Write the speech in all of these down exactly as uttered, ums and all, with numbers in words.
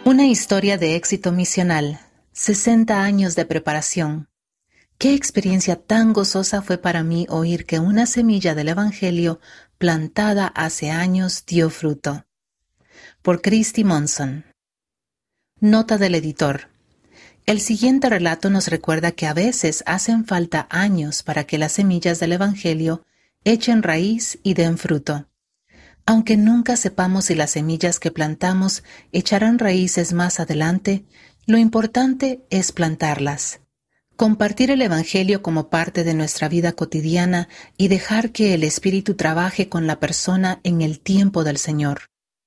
Una historia de éxito misional, sesenta años de preparación. Qué experiencia tan gozosa fue para mí oír que una semilla del Evangelio plantada hace años dio fruto. Por Christy Monson. Nota del editor. El siguiente relato nos recuerda que a veces hacen falta años para que las semillas del Evangelio echen raíz y den fruto. Aunque nunca sepamos si las semillas que plantamos echarán raíces más adelante, lo importante es plantarlas. Compartir el Evangelio como parte de nuestra vida cotidiana y dejar que el Espíritu trabaje con la persona en el tiempo del Señor.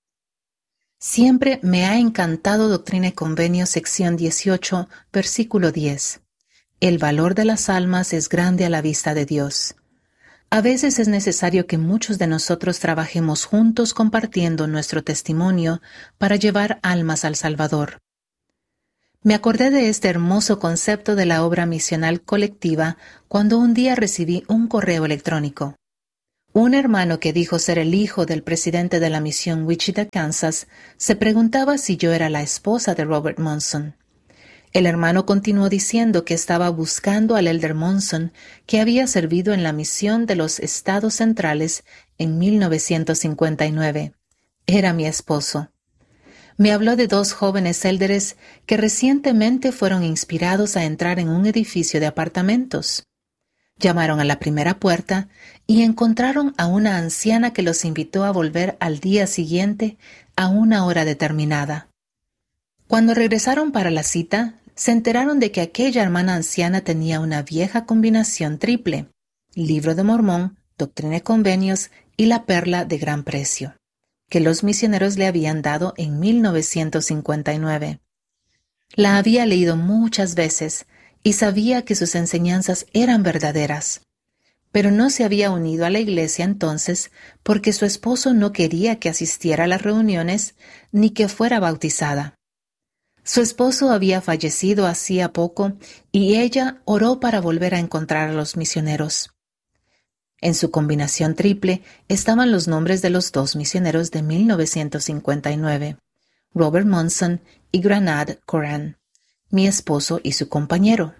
Siempre me ha encantado Doctrina y Convenios, sección dieciocho, versículo diez. El valor de las almas es grande a la vista de Dios. A veces es necesario que muchos de nosotros trabajemos juntos compartiendo nuestro testimonio para llevar almas al Salvador. Me acordé de este hermoso concepto de la obra misional colectiva cuando un día recibí un correo electrónico. Un hermano que dijo ser el hijo del presidente de la misión Wichita, Kansas, se preguntaba si yo era la esposa de Robert Monson. El hermano continuó diciendo que estaba buscando al elder Monson, que había servido en la misión de los Estados Centrales en mil novecientos cincuenta y nueve. Era mi esposo. Me habló de dos jóvenes élderes que recientemente fueron inspirados a entrar en un edificio de apartamentos. Llamaron a la primera puerta y encontraron a una anciana que los invitó a volver al día siguiente a una hora determinada. Cuando regresaron para la cita, se enteraron de que aquella hermana anciana tenía una vieja combinación triple: Libro de Mormón, Doctrina y Convenios y la Perla de Gran Precio, que los misioneros le habían dado en mil novecientos cincuenta y nueve. La había leído muchas veces y sabía que sus enseñanzas eran verdaderas, pero no se había unido a la iglesia entonces porque su esposo no quería que asistiera a las reuniones ni que fuera bautizada. Su esposo había fallecido hacía poco y ella oró para volver a encontrar a los misioneros. En su combinación triple estaban los nombres de los dos misioneros de mil novecientos cincuenta y nueve, Robert Monson y Granad Coran, mi esposo y su compañero.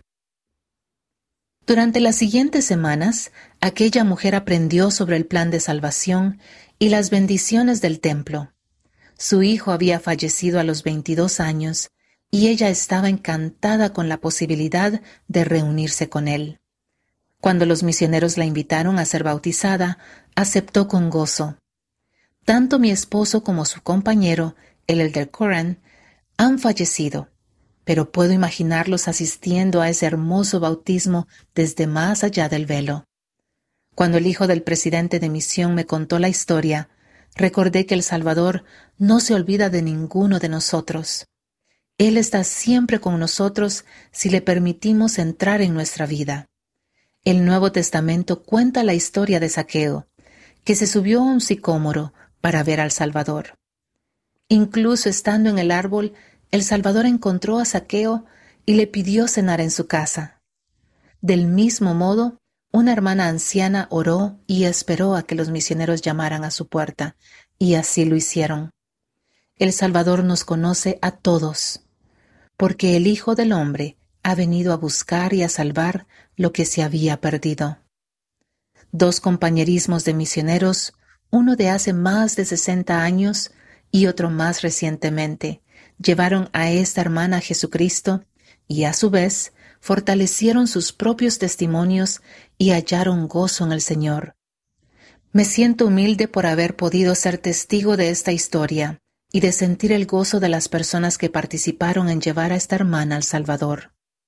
Durante las siguientes semanas, aquella mujer aprendió sobre el plan de salvación y las bendiciones del templo. Su hijo había fallecido a los veintidós años y ella estaba encantada con la posibilidad de reunirse con él. Cuando los misioneros la invitaron a ser bautizada, aceptó con gozo. Tanto mi esposo como su compañero, el elder Coran, han fallecido, pero puedo imaginarlos asistiendo a ese hermoso bautismo desde más allá del velo. Cuando el hijo del presidente de misión me contó la historia, recordé que el Salvador no se olvida de ninguno de nosotros. Él está siempre con nosotros si le permitimos entrar en nuestra vida. El Nuevo Testamento cuenta la historia de Zaqueo, que se subió a un sicómoro para ver al Salvador. Incluso estando en el árbol, el Salvador encontró a Zaqueo y le pidió cenar en su casa. Del mismo modo, una hermana anciana oró y esperó a que los misioneros llamaran a su puerta, y así lo hicieron. El Salvador nos conoce a todos, porque el Hijo del Hombre ha venido a buscar y a salvar lo que se había perdido. Dos compañerismos de misioneros, uno de hace más de sesenta años y otro más recientemente, llevaron a esta hermana a Jesucristo y a su vez fortalecieron sus propios testimonios y hallaron gozo en el Señor. Me siento humilde por haber podido ser testigo de esta historia y de sentir el gozo de las personas que participaron en llevar a esta hermana al Salvador.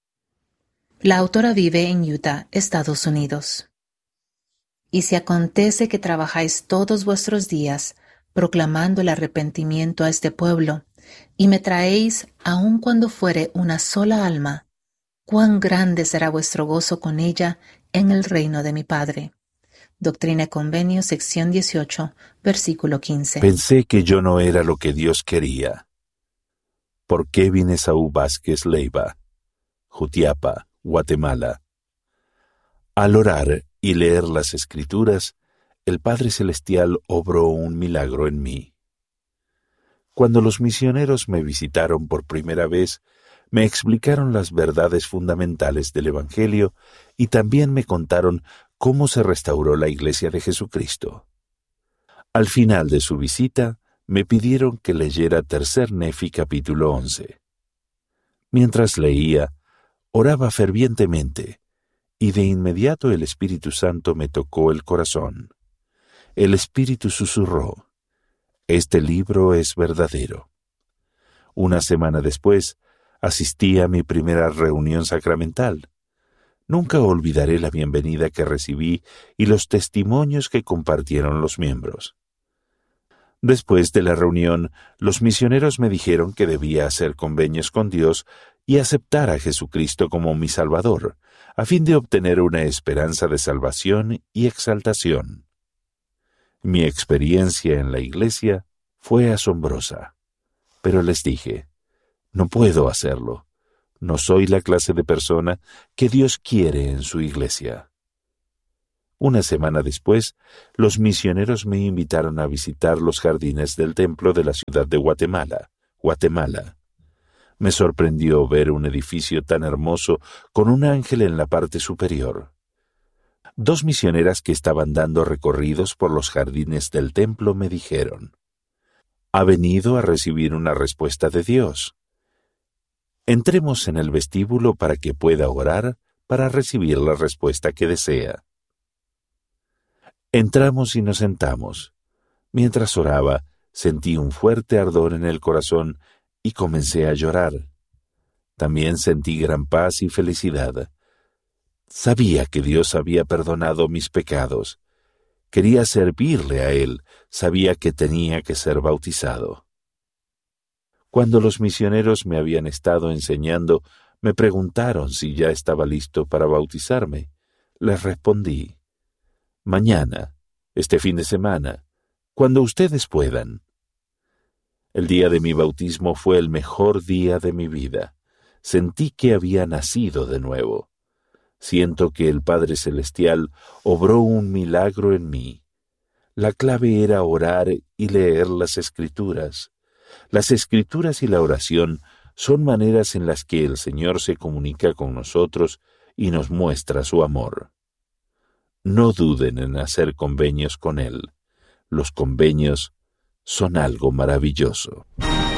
La autora vive en Utah, Estados Unidos. Y si acontece que trabajáis todos vuestros días proclamando el arrepentimiento a este pueblo, y me traéis aun cuando fuere una sola alma, cuán grande será vuestro gozo con ella en el reino de mi Padre. Doctrina y Convenios, sección dieciocho, versículo quince. Pensé que yo no era lo que Dios quería. Por Kevin Esaú Vázquez Leiva, Jutiapa, Guatemala. Al orar y leer las Escrituras, el Padre Celestial obró un milagro en mí. Cuando los misioneros me visitaron por primera vez, me explicaron las verdades fundamentales del Evangelio y también me contaron cómo se restauró la Iglesia de Jesucristo. Al final de su visita, me pidieron que leyera Tercer Nefi capítulo once. Mientras leía, oraba fervientemente, y de inmediato el Espíritu Santo me tocó el corazón. El Espíritu susurró: «Este libro es verdadero». Una semana después, asistí a mi primera reunión sacramental. Nunca olvidaré la bienvenida que recibí y los testimonios que compartieron los miembros. Después de la reunión, los misioneros me dijeron que debía hacer convenios con Dios y aceptar a Jesucristo como mi Salvador, a fin de obtener una esperanza de salvación y exaltación. Mi experiencia en la iglesia fue asombrosa, pero les dije: no puedo hacerlo. No soy la clase de persona que Dios quiere en su iglesia. Una semana después, los misioneros me invitaron a visitar los jardines del templo de la ciudad de Guatemala, Guatemala. Me sorprendió ver un edificio tan hermoso con un ángel en la parte superior. Dos misioneras que estaban dando recorridos por los jardines del templo me dijeron: «Ha venido a recibir una respuesta de Dios. Entremos en el vestíbulo para que pueda orar para recibir la respuesta que desea». Entramos y nos sentamos. Mientras oraba, sentí un fuerte ardor en el corazón y comencé a llorar. También sentí gran paz y felicidad. Sabía que Dios había perdonado mis pecados. Quería servirle a Él. Sabía que tenía que ser bautizado. Cuando los misioneros me habían estado enseñando, me preguntaron si ya estaba listo para bautizarme. Les respondí: «Mañana, este fin de semana, cuando ustedes puedan». El día de mi bautismo fue el mejor día de mi vida. Sentí que había nacido de nuevo. Siento que el Padre Celestial obró un milagro en mí. La clave era orar y leer las Escrituras. Las Escrituras y la oración son maneras en las que el Señor se comunica con nosotros y nos muestra su amor. No duden en hacer convenios con Él. Los convenios son algo maravilloso.